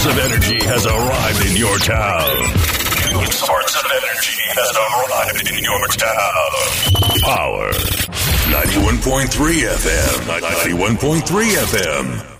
of energy has arrived in your town. New source of energy has arrived in your town. Power. 91.3 FM. 91.3 FM.